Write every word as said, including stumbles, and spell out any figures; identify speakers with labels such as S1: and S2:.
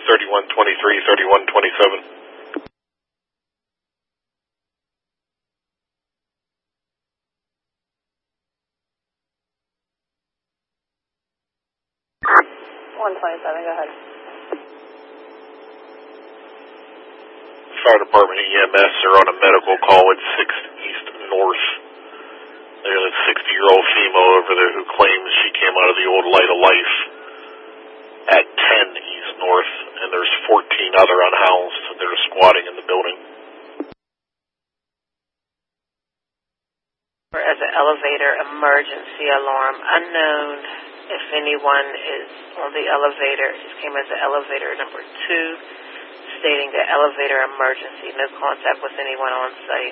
S1: thirty-one twenty-three, thirty-one twenty-seven.
S2: one twenty-seven, go ahead.
S1: Fire department E M S are on a medical call at six East North. There's a sixty-year-old female over there who claims she came out of the old Light of Life at ten East North, and there's fourteen other unhoused that are squatting in the building.
S3: As an elevator emergency alarm, unknown if anyone is on the elevator. It came as an elevator number two, stating that elevator emergency, no contact with anyone on site.